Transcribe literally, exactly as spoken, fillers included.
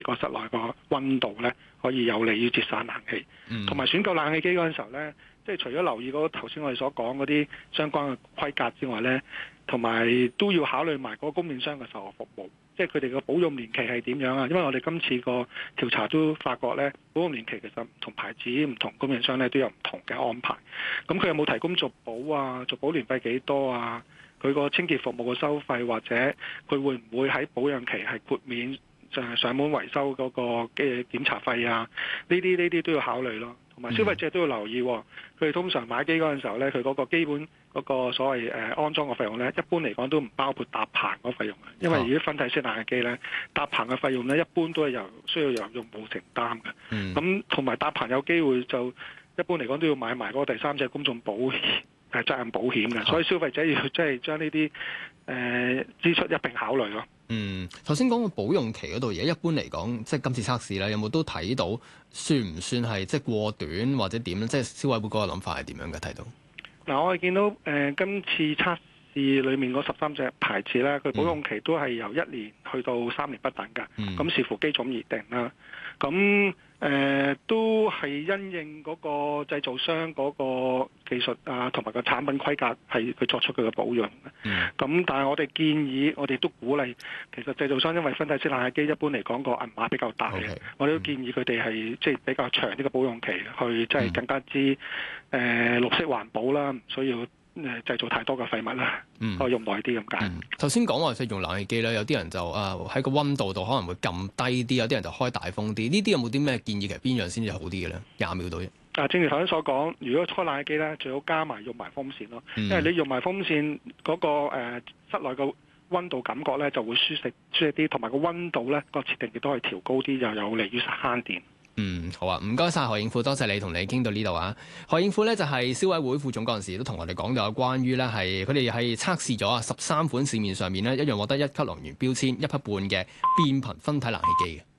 個室內個溫度咧，可以有利於節省冷氣。同埋、嗯、選購冷氣機嗰陣時候咧，即係除咗留意嗰頭先我哋所講嗰啲相關嘅規格之外咧，同埋都要考慮埋嗰個供應商嘅售後服務，即係佢哋嘅保用年期係點樣啊？因為我哋今次個調查都發覺咧，保用年期其實唔同牌子、唔同供應商咧都有唔同嘅安排。咁佢有冇提供續保啊？續保年費幾多啊？佢個清潔服務嘅收費，或者佢會唔會喺保養期係豁免就係上門維修嗰個嘅檢查費啊？呢啲呢啲都要考慮咯。同埋消費者都要留意，佢哋通常買機嗰陣時候咧，佢嗰個基本嗰個所謂誒安裝嘅費用咧，一般嚟講都唔包括搭棚嗰費用嘅。因為如果分體式冷氣機咧，搭棚嘅費用咧，一般都係由需要由用戶承擔嘅。咁同埋搭棚有機會就一般嚟講都要買埋嗰個第三者公眾保險誒責任保險嘅，所以消費者要即係將呢啲誒支出一並考慮咯。 嗯，頭先講個保用期嗰度，而家一般嚟講，即係今次測試咧，有冇都睇到算唔算係即係過短或者點咧？即係消委會嗰個諗法係點樣嘅？睇到嗱，我哋見到誒、呃、今次測試裡面嗰十三隻牌子咧，佢保用期都係由一年去到三年不等㗎。咁、嗯、視乎機種而定啦。咁誒、呃、都係因應嗰個製造商嗰個技術啊，同埋個產品規格係佢作出佢嘅保養嘅。咁、嗯、但係我哋建議，我哋都鼓勵，其實製造商因為分體式冷氣機一般嚟講個銀碼比較大嘅，okay, 我哋都建議佢哋係即係比較長啲嘅保用期，去即係更加之誒、呃、綠色環保啦，唔需要誒製造太多嘅廢物啦，嗯、可以用耐啲咁解。 頭先講話即係用冷氣機咧，有啲人就啊喺個溫度度可能會撳低啲，有啲人就開大風啲。呢啲有冇啲咩建議？其實邊樣先至好啲嘅咧？廿秒到啫。 啊，正如頭先所講，如果開冷氣機咧，最好加埋用埋風扇咯，嗯、因為你用埋風扇嗰、那個誒、呃、室內嘅溫度感覺咧就會舒適舒適啲，同埋個溫度咧個設定亦都可以調高啲，又有利於慳電。 嗯，好啊，唔該晒何應富，多謝你同你傾到呢度啊。何應富呢就係消委會副總幹事，都同我哋講到有關於呢係佢哋係測試咗啊十三款市面上面呢一樣獲得一級能源標籤一匹半嘅變頻分體冷氣機嘅。